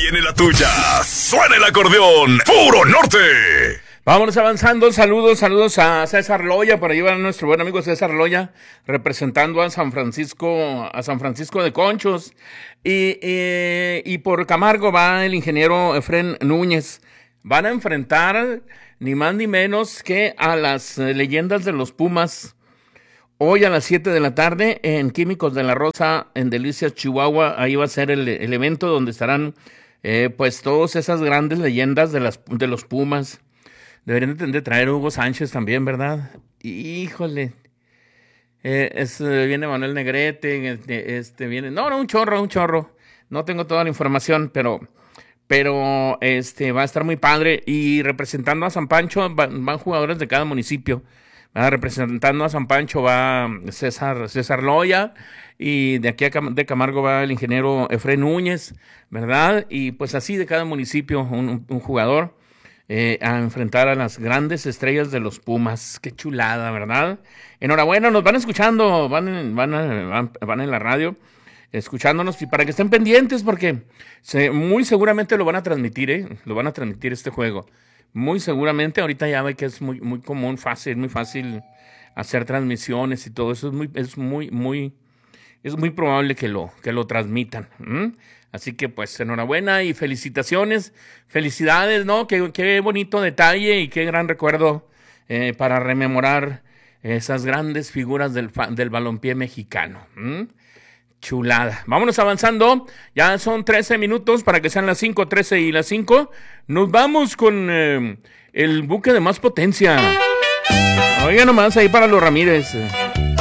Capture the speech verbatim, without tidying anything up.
viene la tuya. Suena el acordeón. ¡Puro norte! Vámonos avanzando. Saludos, saludos a César Loya. Por ahí va nuestro buen amigo César Loya, representando a San Francisco, a San Francisco de Conchos. Y, y, y por Camargo va el ingeniero Efrén Núñez. Van a enfrentar ni más ni menos que a las leyendas de los Pumas. Hoy a las siete de la tarde en Químicos de la Rosa, en Delicias, Chihuahua. Ahí va a ser el, el evento donde estarán eh, pues todas esas grandes leyendas de, las, de los Pumas. Deberían de, de traer a Hugo Sánchez también, ¿verdad? Híjole. Eh, es, viene Manuel Negrete, este, este viene... No, no, un chorro, un chorro. No tengo toda la información, pero... Pero este va a estar muy padre. Y representando a San Pancho van, van jugadores de cada municipio. ¿verdad? Representando a San Pancho va César, César Loya. Y de aquí a Cam- de Camargo va el ingeniero Efrén Núñez, ¿verdad? Y pues así de cada municipio un, un jugador eh, a enfrentar a las grandes estrellas de los Pumas. Qué chulada, ¿verdad? Enhorabuena, nos van escuchando, van en, van, a- van, van en la radio escuchándonos, y para que estén pendientes porque se, muy seguramente lo van a transmitir, ¿eh? Lo van a transmitir este juego. Muy seguramente, ahorita ya ve que es muy, muy común, fácil, muy fácil hacer transmisiones y todo eso. Es muy, es muy, muy, es muy probable que lo, que lo transmitan. ¿m? Así que pues enhorabuena y felicitaciones, felicidades, ¿no? Qué, qué bonito detalle y qué gran recuerdo eh, para rememorar esas grandes figuras del, fa- del balompié mexicano. ¿m? Chulada. Vámonos avanzando. Ya son trece minutos para que sean las cinco, trece y las cinco. Nos vamos con eh, el buque de más potencia. Oiga nomás ahí para los Ramírez.